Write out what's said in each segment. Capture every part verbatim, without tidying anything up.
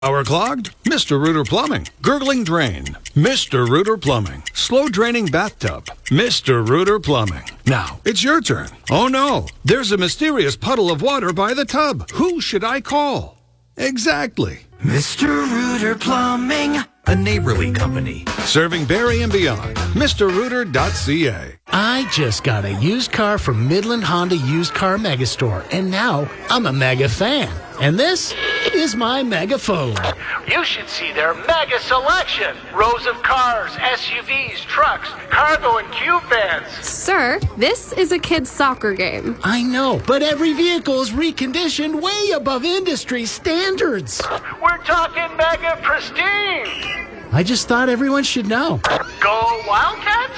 Power clogged? Mister Rooter Plumbing. Gurgling drain? Mister Rooter Plumbing. Slow draining bathtub? Mister Rooter Plumbing. Now, it's your turn. Oh no, there's a mysterious puddle of water by the tub. Who should I call? Exactly. Mister Rooter Plumbing, a neighborly company. Serving Barrie and beyond. Mister Rooter dot C A. I just got a used car from Midland Honda Used Car Megastore, and now I'm a mega fan. And this is my megaphone. You should see their mega selection. Rows of cars, S U Vs, trucks, cargo and cube vans. Sir, this is a kid's soccer game. I know, but every vehicle is reconditioned way above industry standards. We're talking mega pristine. I just thought everyone should know. Go Wildcats?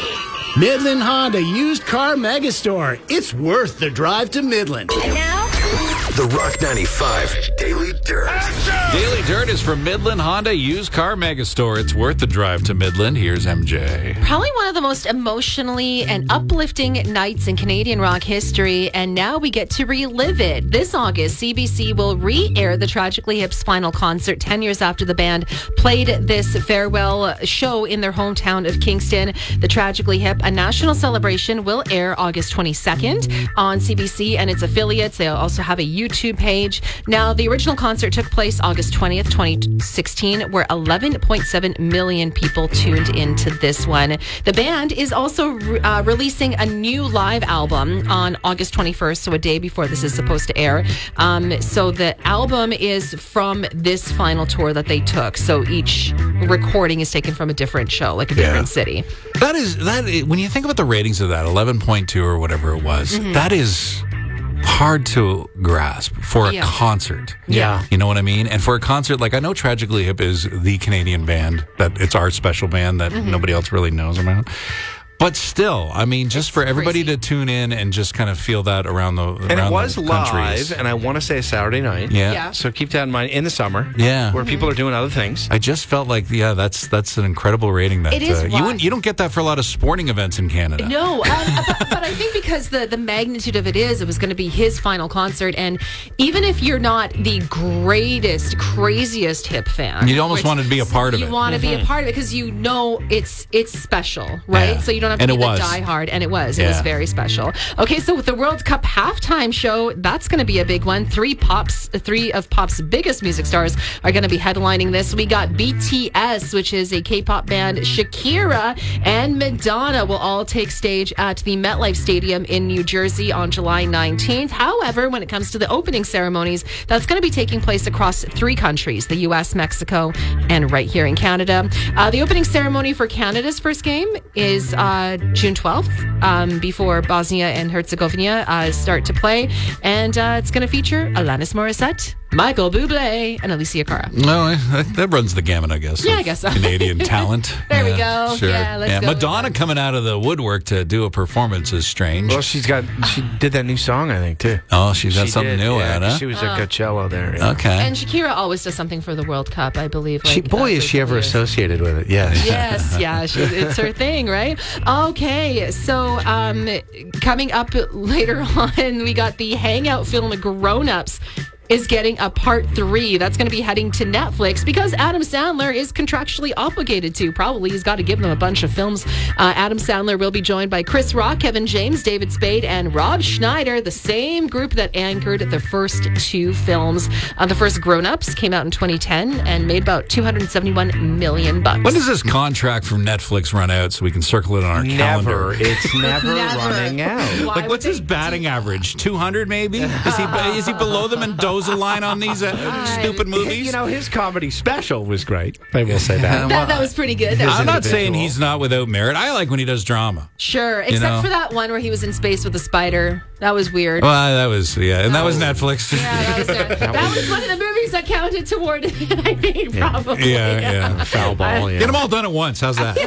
Midland Honda Used Car Megastore. It's worth the drive to Midland. And now, The Rock ninety-five Daily Dirt. Daily Dirt is from Midland Honda Used Car Megastore. It's worth the drive to Midland. Here's M J. Probably one of the most emotionally and uplifting nights in Canadian rock history, and now we get to relive it. This August, C B C will re-air the Tragically Hip's final concert ten years after the band played this farewell show in their hometown of Kingston. The Tragically Hip, a national celebration, will air August twenty-second on C B C and its affiliates. They'll also have a YouTube page. Now, the original concert took place August twentieth, twenty sixteen, where eleven point seven million people tuned into this one. The band is also uh, releasing a new live album on August twenty-first, so a day before this is supposed to air. Um, so the album is from this final tour that they took. So each recording is taken from a different show, like a different Yeah. city. That is, that. when you think about the ratings of that, eleven point two or whatever it was, Mm-hmm. that is hard to grasp for a Yeah. concert. Yeah. You know what I mean? And for a concert, like I know Tragically Hip is the Canadian band, that it's our special band that Mm-hmm. nobody else really knows about. But still, I mean, just for everybody crazy. to tune in and just kind of feel that around the around And it was the countries. live, and I want to say Saturday night. Yeah. Yeah. So keep that in mind in the summer. Yeah. Where people are doing other things. I just felt like, yeah, that's that's an incredible rating. That It is uh, you wild. wouldn't, you don't get that for a lot of sporting events in Canada. No, um, but, but I think because the, the magnitude of it is, it was going to be his final concert. And even if you're not the greatest, craziest hip fan, You'd almost which want to be a part of you it. want to be a part of it because you know it's it's special, right? Yeah. So you don't have to And be it the was. diehard. And it was. It was Yeah. very special. Okay, so with the World Cup halftime show, that's going to be a big one. Three pops, three of pop's biggest music stars are going to be headlining this. We got B T S, which is a K-pop band. Shakira and Madonna will all take stage at the MetLife Stadium in New Jersey on July nineteenth. However, when it comes to the opening ceremonies, that's going to be taking place across three countries, the U S, Mexico, and right here in Canada. Uh, the opening ceremony for Canada's first game is uh, June twelfth, um, before Bosnia and Herzegovina uh, start to play. And uh, it's going to feature Alanis Morissette, Michael Bublé, and Alicia Cara. No, that, that runs the gamut, I guess. Yeah, of I guess so. Canadian talent. There we Yeah, go. Sure. Yeah, let's go with Madonna that. coming out of the woodwork to do a performance is strange. Well, she's got, she did that new song, I think, too. oh, she's got She something did, new yeah, out, huh? She was at Coachella there. Yeah. Okay. And Shakira always does something for the World Cup, I believe. Like, She, boy, uh, is she ever years. associated with it. Yes. Yes, yeah, she, it's her thing, right? Okay, so um, coming up later on, we got the Hangout film Grown Ups is getting a part three. That's going to be heading to Netflix because Adam Sandler is contractually obligated to. Probably he's got to give them a bunch of films. Uh, Adam Sandler will be joined by Chris Rock, Kevin James, David Spade, and Rob Schneider, the same group that anchored the first two films. Uh, the first Grown Ups came out in twenty ten and made about two hundred seventy-one million bucks. when does this contract from Netflix run out so we can circle it on our Never. calendar? It's never, Never. running out. Why Like, would what's they his batting do that? average? two hundred maybe? Is he is he below the Mendoza line on these uh, stupid movies? You know, his comedy special was great. I will say that. That, that was pretty good. That was I'm not individual. saying he's not without merit. I like when he does drama. Sure, except know? for that one where he was in space with a spider. That was weird. Well, that was, yeah, and that was Netflix. Yeah, that was, uh, that was one of the movies that counted toward it, I mean, probably. Yeah, yeah. Foul ball, yeah. Get them all done at once. How's that?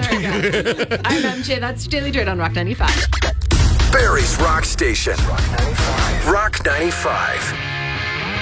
I'm M J. That's Daily Dirt on Rock ninety-five. Barrie's Rock Station. Rock ninety-five.